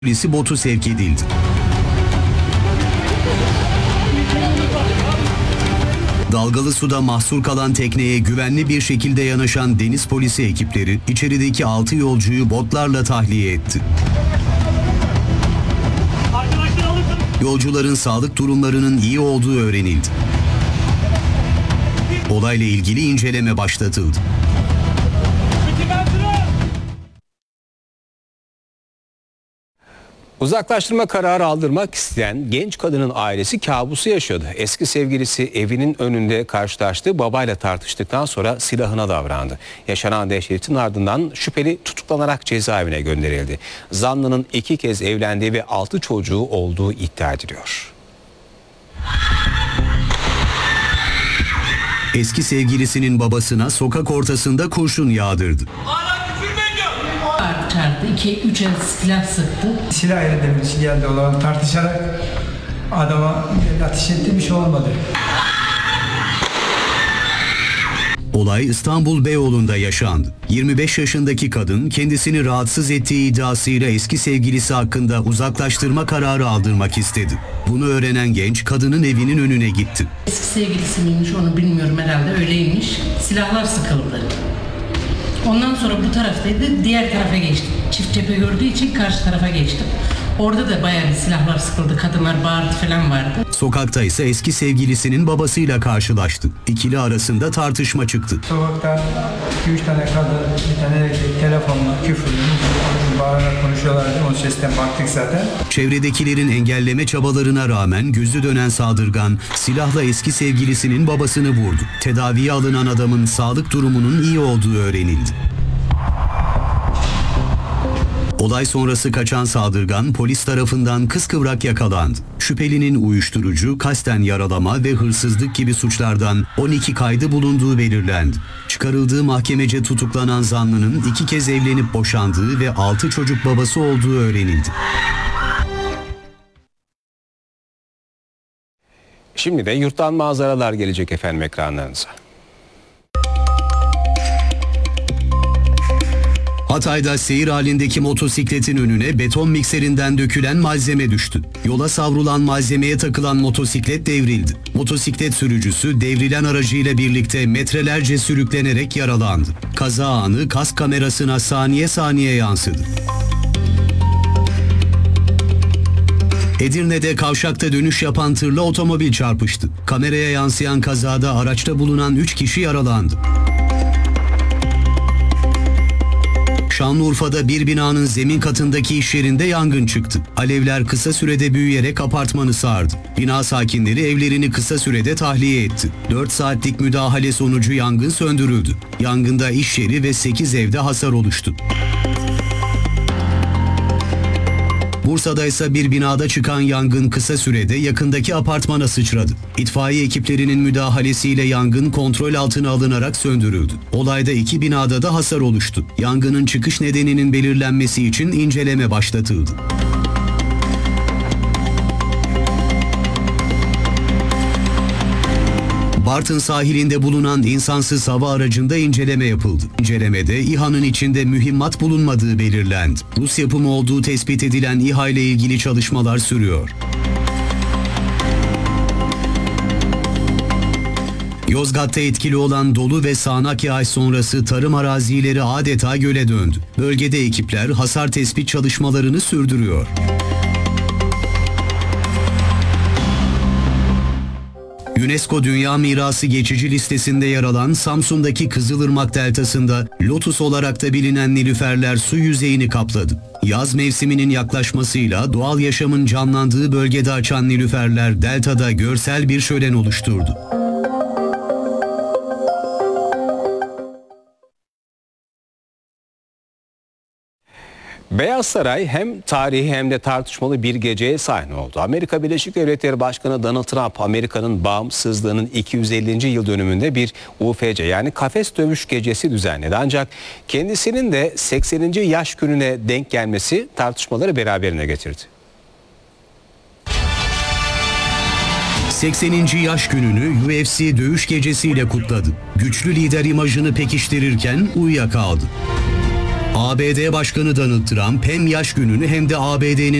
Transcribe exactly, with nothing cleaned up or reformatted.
Polisi botu sevk edildi. Dalgalı suda mahsur kalan tekneye güvenli bir şekilde yanaşan deniz polisi ekipleri içerideki altı yolcuyu botlarla tahliye etti. Yolcuların sağlık durumlarının iyi olduğu öğrenildi. Olayla ilgili inceleme başlatıldı. Uzaklaştırma kararı aldırmak isteyen genç kadının ailesi kabusu yaşadı. Eski sevgilisi evinin önünde karşılaştığı babayla tartıştıktan sonra silahına davrandı. Yaşanan dehşetin ardından şüpheli tutuklanarak cezaevine gönderildi. Zanlının iki kez evlendiği ve altı çocuğu olduğu iddia ediliyor. Eski sevgilisinin babasına sokak ortasında kurşun yağdırdı. Çarptı, iki üç el silah sıktı. Silah elinde birisi geldi olan tartışarak adama ateş etti, bir şey olmadı. Olay İstanbul Beyoğlu'nda yaşandı. yirmi beş yaşındaki kadın kendisini rahatsız ettiği iddiasıyla eski sevgilisi hakkında uzaklaştırma kararı aldırmak istedi. Bunu öğrenen genç kadının evinin önüne gitti. Eski sevgilisi miymiş onu bilmiyorum, herhalde öyleymiş. Silahlar sıkıldı. Ondan sonra bu taraftaydı, diğer tarafa geçtim. Çift cephe gördüğü için karşı tarafa geçtim. Orada da bayağı bir silahlar sıkıldı, kadınlar bağırdı falan vardı. Sokakta ise eski sevgilisinin babasıyla karşılaştı. İkili arasında tartışma çıktı. Sokakta iki üç tane kadın, bir tane erkek telefonla küfürlü, bağırarak konuşuyorlardı. O sesten baktık zaten. Çevredekilerin engelleme çabalarına rağmen gözü dönen saldırgan silahla eski sevgilisinin babasını vurdu. Tedaviye alınan adamın sağlık durumunun iyi olduğu öğrenildi. Olay sonrası kaçan saldırgan polis tarafından kıskıvrak yakalandı. Şüphelinin uyuşturucu, kasten yaralama ve hırsızlık gibi suçlardan on iki kaydı bulunduğu belirlendi. Çıkarıldığı mahkemece tutuklanan zanlının iki kez evlenip boşandığı ve altı çocuk babası olduğu öğrenildi. Şimdi de yurttan manzaralar gelecek efendim ekranlarınıza. Hatay'da seyir halindeki motosikletin önüne beton mikserinden dökülen malzeme düştü. Yola savrulan malzemeye takılan motosiklet devrildi. Motosiklet sürücüsü devrilen aracıyla birlikte metrelerce sürüklenerek yaralandı. Kaza anı kask kamerasına saniye saniye yansıdı. Edirne'de kavşakta dönüş yapan tırla otomobil çarpıştı. Kameraya yansıyan kazada araçta bulunan üç kişi yaralandı. Şanlıurfa'da bir binanın zemin katındaki iş yerinde yangın çıktı. Alevler kısa sürede büyüyerek apartmanı sardı. Bina sakinleri evlerini kısa sürede tahliye etti. dört saatlik müdahale sonucu yangın söndürüldü. Yangında iş yeri ve sekiz evde hasar oluştu. Bursa'da ise bir binada çıkan yangın kısa sürede yakındaki apartmana sıçradı. İtfaiye ekiplerinin müdahalesiyle yangın kontrol altına alınarak söndürüldü. Olayda iki binada da hasar oluştu. Yangının çıkış nedeninin belirlenmesi için inceleme başlatıldı. Bartın sahilinde bulunan insansız hava aracında inceleme yapıldı. İncelemede İHA'nın içinde mühimmat bulunmadığı belirlendi. Rus yapımı olduğu tespit edilen İHA ile ilgili çalışmalar sürüyor. Yozgat'ta etkili olan dolu ve sağanak yağış sonrası tarım arazileri adeta göle döndü. Bölgede ekipler hasar tespit çalışmalarını sürdürüyor. UNESCO Dünya Mirası geçici listesinde yer alan Samsun'daki Kızılırmak Deltası'nda lotus olarak da bilinen nilüferler su yüzeyini kapladı. Yaz mevsiminin yaklaşmasıyla doğal yaşamın canlandığı bölgede açan nilüferler deltada görsel bir şölen oluşturdu. Beyaz Saray hem tarihi hem de tartışmalı bir geceye sahne oldu. Amerika Birleşik Devletleri Başkanı Donald Trump, Amerika'nın bağımsızlığının iki yüz ellinci yıl dönümünde bir U F C yani kafes dövüş gecesi düzenledi. Ancak kendisinin de sekseninci yaş gününe denk gelmesi tartışmaları beraberine getirdi. sekseninci yaş gününü U F C dövüş gecesiyle kutladı. Güçlü lider imajını pekiştirirken uyuyakaldı. A B D Başkanı Donald Trump hem yaş gününü hem de A B D'nin